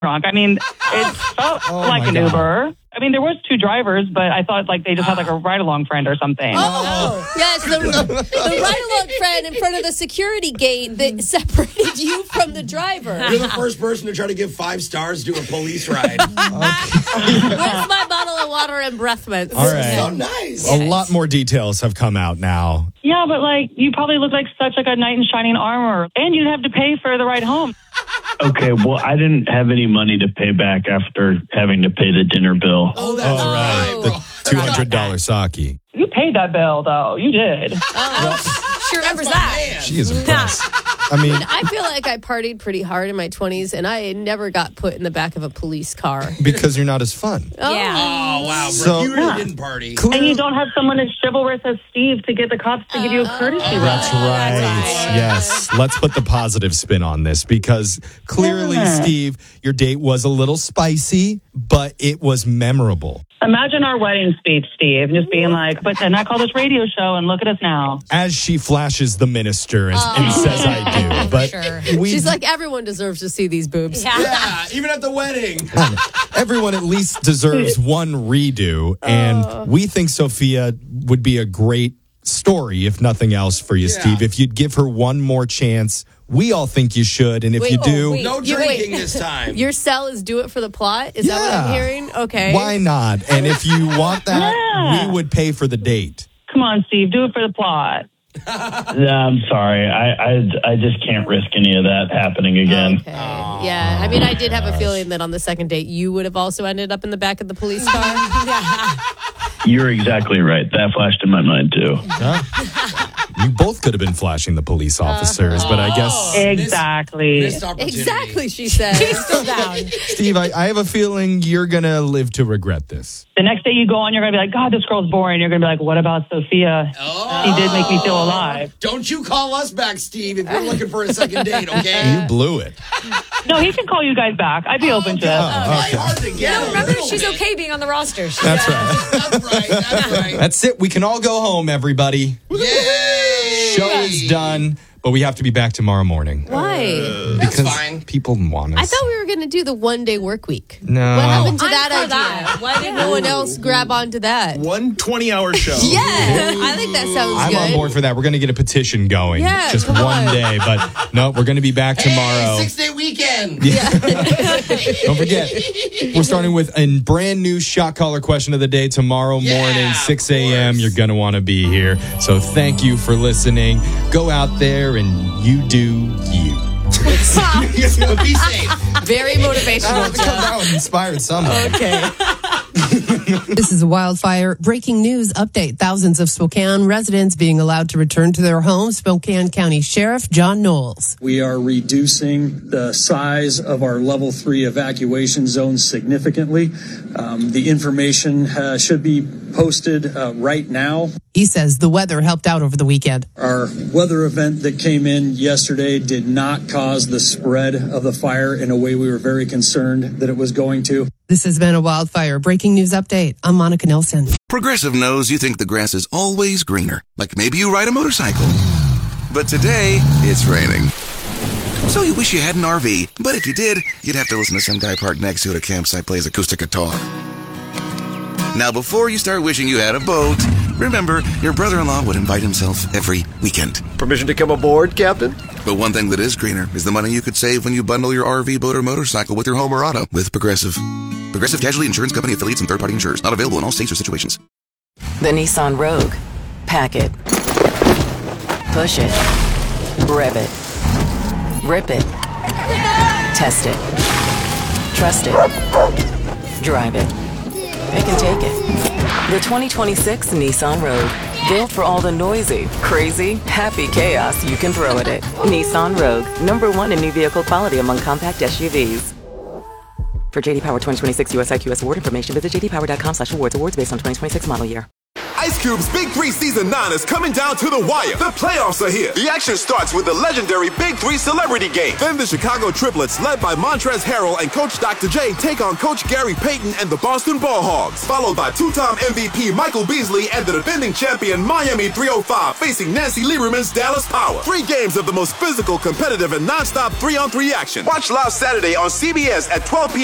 drunk. I mean, it felt like an Uber. I mean, there was 2 drivers, but I thought like they just had like a ride-along friend or something. Oh, yes, the ride-along friend in front of the security gate that separated you from the driver. You're the first person to try to give 5 stars to a police ride. Where's my bottle of water and breath mints? All right. So nice. A lot more details have come out now. Yeah, but like you probably look like such like a knight in shining armor, and you'd have to pay for the ride home. Okay, well, I didn't have any money to pay back after having to pay the dinner bill. Oh, that's right. The $200 sake. You paid that bill, though. You did. She remembers that. She is impressed. I mean, I feel like I partied pretty hard in my 20s, and I never got put in the back of a police car. because you're not as fun. Oh. Yeah. Oh, wow, bro. So- You really didn't party. And you don't have someone as chivalrous as Steve to get the cops to give you a courtesy ride. That's right. Yes. Let's put the positive spin on this because clearly, Steve, your date was a little spicy, but it was memorable. Imagine our wedding speech, Steve, just being like, but then I call this radio show and look at us now. As she flashes the minister and says, I do. But She's like, everyone deserves to see these boobs. Yeah, even at the wedding. everyone at least deserves one redo. And we think Sophia would be a great story, if nothing else, for you, Steve. If you'd give her one more chance, we all think you should. And if you do, No drinking this time. Your cell is do it for the plot? Is that what I'm hearing? Okay. why not? And if you want that, we would pay for the date. Come on, Steve, do it for the plot. I'm sorry. I just can't risk any of that happening again. Okay. Yeah. I mean, I did have a feeling that on the second date, you would have also ended up in the back of the police car. You're exactly right. That flashed in my mind, too. You both could have been flashing the police officers, but I guess... Exactly. Missed opportunity. Exactly, she said. She's still down. Steve, I have a feeling you're going to live to regret this. The next day you go on, you're going to be like, God, this girl's boring. You're going to be like, what about Sophia? She did make me feel alive. Don't you call us back, Steve, if you're looking for a second date, okay? You blew it. No, he can call you guys back. I'd be open to it. Play hard to get. No, remember, she's okay being on the roster. That's right. That's right. That's it. We can all go home, everybody. Yay! Show is done, but we have to be back tomorrow morning. Why? Because fine. people want us. I thought we were going to do the 1 day work week. No. What happened to I'm that for idea? that. Why did no one else grab onto that? One 20-hour show. Yeah, I think that sounds I'm good. on board for that. We're going to get a petition going. Yeah, just come one on. day. But no, we're going to be back tomorrow. Hey, 6-day weekend. Don't forget, we're starting with a brand new shot caller question of the day tomorrow morning, 6 a.m. You're going to want to be here. So thank you for listening. Go out there and you do you. Be safe. Very motivational. That was inspired somehow. Okay. This is a wildfire breaking news update. Thousands of Spokane residents being allowed to return to their homes. Spokane County Sheriff John Knowles. We are reducing the size of our level 3 evacuation zones significantly. The information should be posted right now. He says the weather helped out over the weekend. Our weather event that came in yesterday did not cause the spread of the fire in a way we were very concerned that it was going to. This has been a wildfire breaking news update. I'm Monica Nelson. Progressive knows you think the grass is always greener. Like maybe you ride a motorcycle. But today, it's raining. So you wish you had an RV. But if you did, you'd have to listen to some guy parked next to you at a campsite plays acoustic guitar. Now, before you start wishing you had a boat, remember, your brother-in-law would invite himself every weekend. Permission to come aboard, Captain? But one thing that is greener is the money you could save when you bundle your RV, boat, or motorcycle with your home or auto with Progressive. Progressive Casualty Insurance Company affiliates and third-party insurers. Not available in all states or situations. The Nissan Rogue. Pack it. Push it. Rev it. Rip it. Test it. Trust it. Drive it. It can take it. The 2026 Nissan Rogue. Built for all the noisy, crazy, happy chaos you can throw at it. Nissan Rogue. #1 in new vehicle quality among compact SUVs. For JD Power 2026 US IQS award information, visit jdpower.com/awards. Awards based on 2026 model year. Ice Cube's Big 3 Season 9 is coming down to the wire. The playoffs are here. The action starts with the legendary Big 3 Celebrity Game. Then the Chicago Triplets, led by Montrezl Harrell and Coach Dr. J, take on Coach Gary Payton and the Boston Ball Hogs, followed by two-time MVP Michael Beasley and the defending champion Miami 305 facing Nancy Lieberman's Dallas Power. 3 games of the most physical, competitive, and non-stop 3-on-3 action. Watch live Saturday on CBS at 12 p.m.